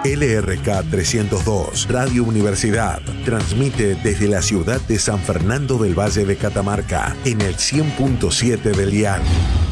LRK 302, Radio Universidad, transmite desde la ciudad de San Fernando del Valle de Catamarca en el 100.7 del dial.